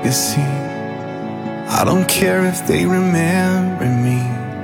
legacy. I don't care if they remember me.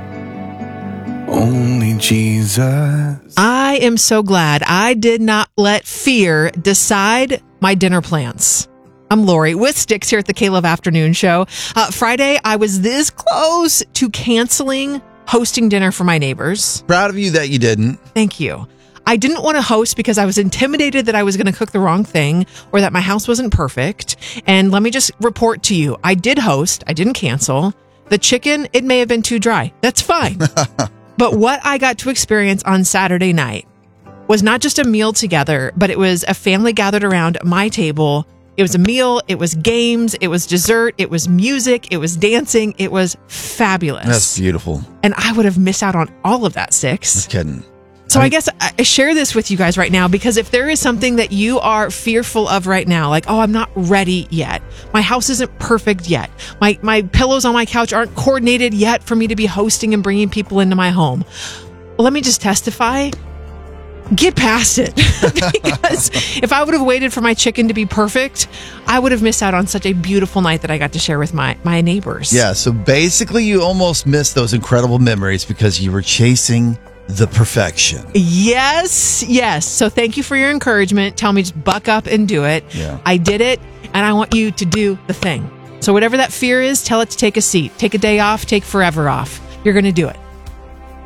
Only Jesus. I am so glad I did not let fear decide my dinner plans. I'm Lori with Sticks here at the K-Love Afternoon Show. Friday, I was this close to canceling hosting dinner for my neighbors. Proud of you that you didn't. Thank you. I didn't want to host because I was intimidated that I was going to cook the wrong thing or that my house wasn't perfect. And let me just report to you, I did host. I didn't cancel. The chicken, it may have been too dry. That's fine. But what I got to experience on Saturday night was not just a meal together, but it was a family gathered around my table. It was a meal, it was games, it was dessert, it was music, it was dancing. It was fabulous. That's beautiful. And I would have missed out on all of that, Six. Just kidding. So I guess I share this with you guys right now because if there is something that you are fearful of right now, like, oh, I'm not ready yet. My house isn't perfect yet. My pillows on my couch aren't coordinated yet for me to be hosting and bringing people into my home. Well, let me just testify. Get past it. Because if I would have waited for my chicken to be perfect, I would have missed out on such a beautiful night that I got to share with my neighbors. Yeah, so basically you almost missed those incredible memories because you were chasing the perfection. Yes. So thank you for your encouragement. Tell me just buck up and do it. Yeah. I did it, and I want you to do the thing. So whatever that fear is, tell it to take a seat. Take a day off, take forever off. You're going to do it.